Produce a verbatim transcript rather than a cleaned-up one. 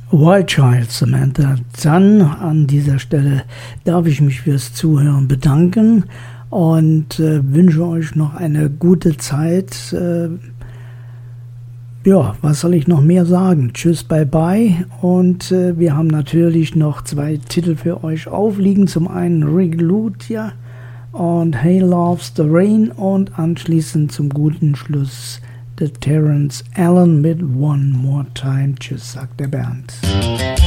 Wild Child, Samantha. Dann an dieser Stelle darf ich mich fürs Zuhören bedanken und äh, wünsche euch noch eine gute Zeit. Äh, ja, was soll ich noch mehr sagen? Tschüss, bye bye. Und äh, wir haben natürlich noch zwei Titel für euch aufliegen. Zum einen Rick Lutia und Hey Loves the Rain und anschließend zum guten Schluss der Terence Allen mit One More Time. Tschüss, sagt der Bernd.